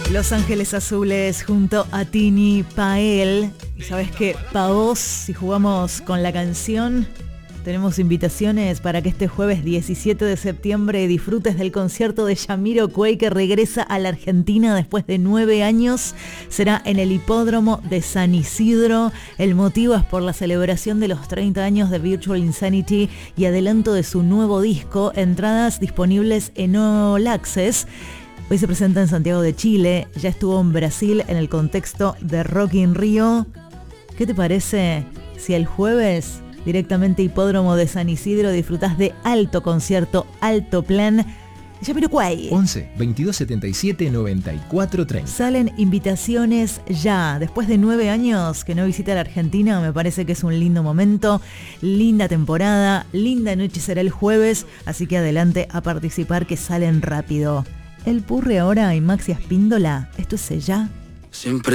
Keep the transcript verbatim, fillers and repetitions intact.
Los Ángeles Azules junto a Tini Pael. Y sabes que pa' vos, si jugamos con la canción, tenemos invitaciones para que este jueves diecisiete de septiembre disfrutes del concierto de Jamiroquai, que regresa a la Argentina después de nueve años. Será en el hipódromo de San Isidro. El motivo es por la celebración de los treinta años de Virtual Insanity y adelanto de su nuevo disco. Entradas disponibles en All Access. Hoy se presenta en Santiago de Chile, ya estuvo en Brasil en el contexto de Rock in Rio. ¿Qué te parece si el jueves, directamente hipódromo de San Isidro, disfrutás de alto concierto, alto plan? Jamiroquai. once, veintidós setenta y siete, noventa y cuatro treinta. Salen invitaciones ya. Después de nueve años que no visita la Argentina, me parece que es un lindo momento, linda temporada, linda noche será el jueves, así que adelante a participar, que salen rápido. El Purre ahora y Maxi Espíndola. Esto es ella. Siempre